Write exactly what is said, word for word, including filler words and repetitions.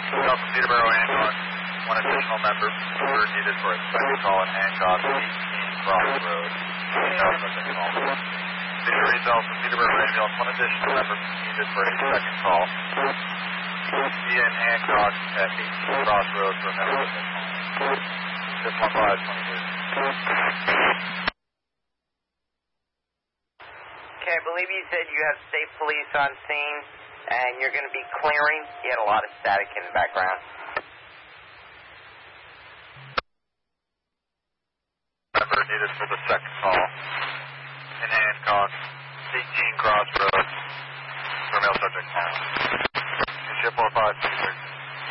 Delta Peterborough Hancock, one additional member member needed for a second call in Hancock, eighteen Crossroads. No subject call. Peter Reed Delta Peterborough Ambulance, one additional member needed for a second call. Be in Hancock at eighteen Crossroads for a member subject call. six one five, twenty-two. Okay, I believe you said you have state police on scene, and you're going to be clearing. You had a lot of static in the background. Member needed for the second call in Hancock, eighteen Crossroads, for male subject call. Ship four five.